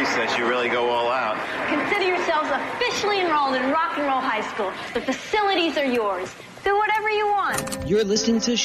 that you really go all out. Consider yourselves officially enrolled in Rock and Roll High School. The facilities are yours. Do whatever you want. You're listening to